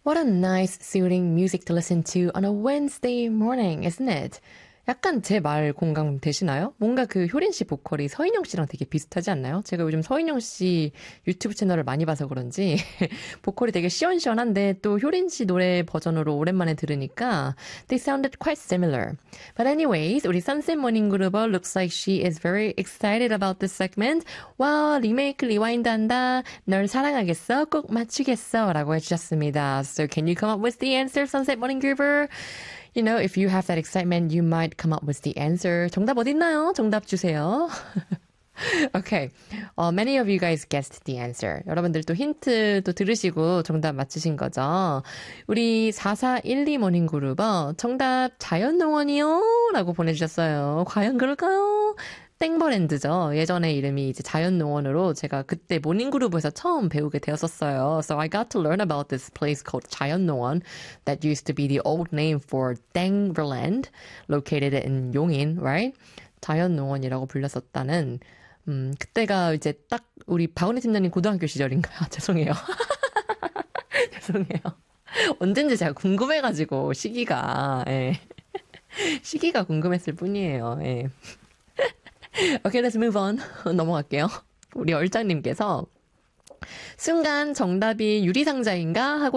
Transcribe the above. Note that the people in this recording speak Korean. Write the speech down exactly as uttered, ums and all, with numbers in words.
What a nice, soothing music to listen to on a Wednesday morning, isn't it? 약간 제 말 공감 되시나요? 뭔가 그 효린 씨 보컬이 서인영 씨랑 되게 비슷하지 않나요? 제가 요즘 서인영 씨 유튜브 채널을 많이 봐서 그런지 보컬이 되게 시원시원한데 또 효린 씨 노래 버전으로 오랜만에 들으니까 they sounded quite similar. But anyways, 우리 Sunset Morning Groover looks like she is very excited about this segment. 와, 리메이크 리와인드 한다. 널 사랑하겠어. 꼭 맞추겠어. 라고 해주셨습니다. So can you come up with the answer, Sunset Morning Groover? You know, if you have that excitement, you might come up with the answer. 정답 어딨나요? 정답 주세요. Okay. Uh, many of you guys guessed the answer. 여러분들 또 힌트 또 들으시고 정답 맞추신 거죠? 우리 사사일이 모닝그룹어 정답 자연농원이요? 라고 보내주셨어요. 과연 그럴까요? 땡버랜드죠. 예전에 이름이 이제 자연농원으로 제가 그때 모닝그룹에서 처음 배우게 되었었어요. So I got to learn about this place called 자연농원 that used to be the old name for 땡버랜드 located in 용인, right? 자연농원이라고 불렸었다는 음, 그때가 이제 딱 우리 박은혜 팀장님 고등학교 시절인가요? 죄송해요. 죄송해요. 언젠지 제가 궁금해가지고 시기가 예. 시기가 궁금했을 뿐이에요. 예. Okay, let's move on. 넘어갈게요. 우리 얼짱님께서 순간 정답이 유리상자인가? 하고